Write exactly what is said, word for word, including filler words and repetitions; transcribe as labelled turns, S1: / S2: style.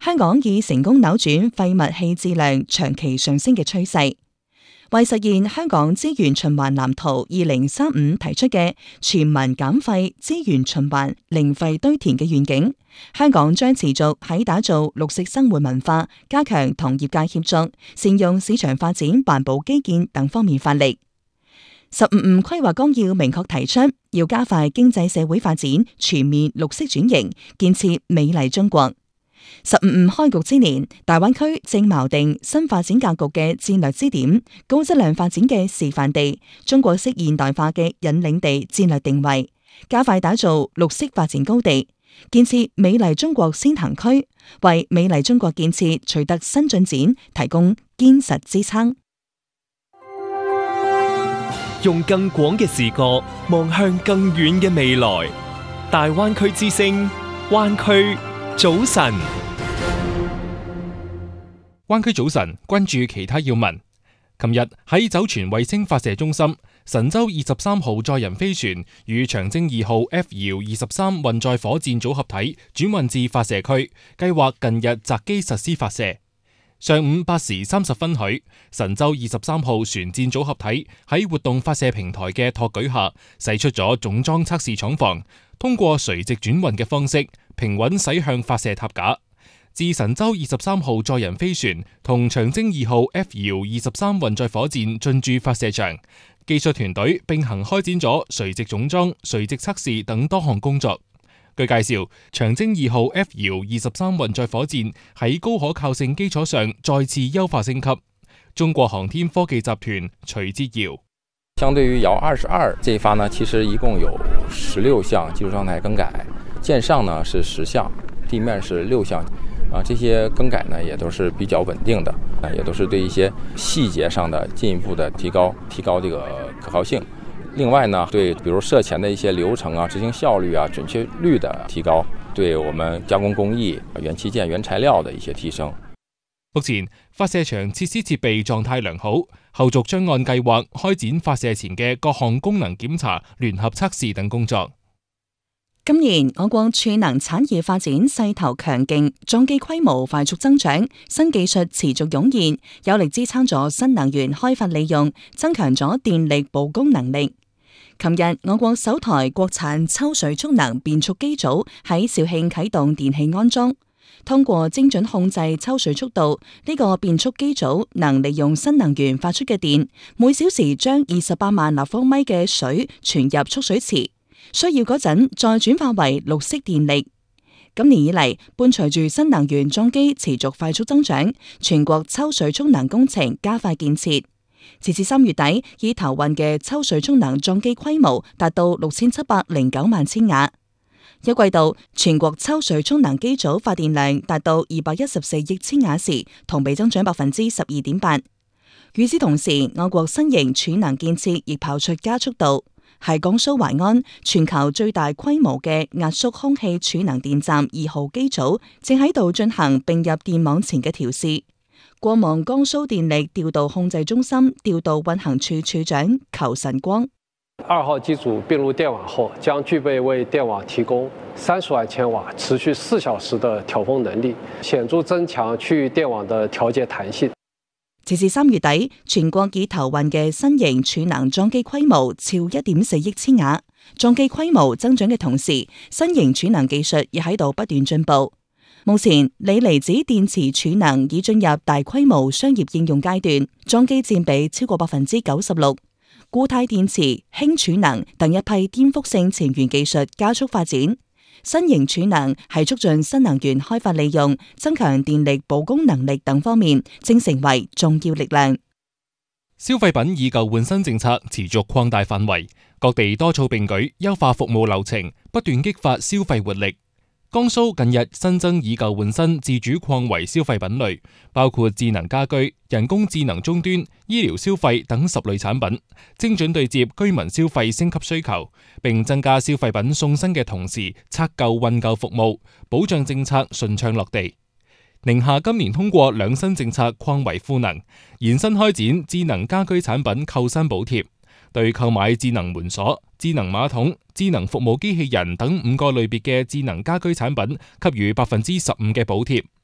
S1: 香港已成功扭轉廢物棄置量長期上升嘅趨勢。為實現香港資源循環藍圖二零三五提出嘅全民減廢、資源循環、零廢堆填嘅願景，香港將持續喺打造綠色生活文化、加強同業界協作、善用市場發展環保基建等方面發力。十五五規劃綱要明確提出，要加快經濟社會發展，全面綠色轉型，建設美麗中國。十五五開局之年，大灣區正錨定新發展格局嘅戰略支點、高質量發展嘅示範地、中國式現代化嘅引領地戰略定位，加快打造綠色發展高地，建設美麗中國先行區，為美麗中國建設取得新進展提供堅實支撐。
S2: 用更廣嘅視角望向更遠嘅未來，大灣區之聲，灣區早晨。
S3: 灣區早晨，關注其他要聞。琴日喺酒泉衛星發射中心，神舟二十三號載人飛船與長征二號 F 遙二十三運載火箭組合體轉運至發射區，計劃近日擇機實施發射。上午八時三十分許，神舟二十三號船箭組合體喺活動發射平台嘅托舉下，駛出咗總裝測試廠房，通過垂直轉運嘅方式，平穩駛向發射塔架。自神舟二十三號載人飛船同長征二號 F 遙二十三運載火箭進駐發射場，技術團隊並行開展咗垂直總裝、垂直測試等多項工作。據介紹，長征二號 F 遙二十三運載火箭喺高可靠性基礎上再次優化升級。中國航天科技集團徐志堯：
S4: 相對於遙二十二這一發呢，其實一共有十六項技術狀態更改，艦上呢是十項，地面是六項。啊，這些更改呢，也都是比較穩定的，啊，也都是對一些細節上的進一步的提高，提高這個可靠性。另外呢，對比如射前的一些流程啊、執行效率啊、準確率的提高，對我們加工工藝、元器件、原材料的一些提升。
S3: 目前發射場設施設備狀態良好，後續將按計劃開展發射前嘅各項功能檢查、聯合測試等工作。
S1: 今年我國儲能產業發展勢頭強勁，裝機規模快速增長，新技術持續湧現，有力支撐咗新能源開發利用，增強咗電力保供能力。琴日，我國首台國產抽水蓄能變速機組喺肇慶啟動電氣安裝，通過精準控制抽水速度，呢個變速機組能利用新能源發出嘅電，每小時將二十八萬立方米嘅水傳入蓄水池。需要嗰陣再轉化為綠色電力。今年以嚟，伴隨住新能源裝機持續快速增長，全國抽水蓄能工程加快建設。截至三月底，已投運嘅抽水蓄能裝機規模達到六千七百零九萬千瓦。一季度全國抽水蓄能機組發電量達到二百一十四億千瓦時，同比增長百分之十二點八。與此同時，我國新型儲能建設亦跑出加速度。係江蘇淮安全球最大規模嘅壓縮空氣儲能電站二號機組，正喺度進行並入電網前嘅調試。過望江蘇電力調度控制中心調度運行處處長裘晨光：
S5: 二號機組併入電網後，將具備為電網提供三十萬千瓦持續四小時的調峰能力，顯著增強區域電網的調節彈性。
S1: 截至三月底，全國已投運嘅新型儲能裝機規模超一點四億千瓦。裝機規模增長嘅同時，新型儲能技術亦喺度不斷進步。目前，鋰離子電池儲能已進入大規模商業應用階段，裝機佔比超過百分之九十六。固態電池、氫儲能等一批顛覆性前沿技術加速發展。新型儲能係促進新能源開發利用、增強電力保供能力等方面，正成為重要力量。
S3: 消費品以舊換新政策持續擴大範圍，各地多措並舉，優化服務流程，不斷激發消費活力。江蘇近日新增以舊換新自主擴圍消費品類，包括智能家居、人工智能終端、醫療消費等十類產品，精準對接居民消費升級需求，並增加消費品送新嘅同時拆舊運舊服務，保障政策順暢落地。寧夏今年通過兩新政策擴圍賦能，延伸開展智能家居產品購新補貼，對購買智能門鎖、智能馬桶、智能服務機器人等五個類別嘅智能家居產品給予百分之十五嘅補貼。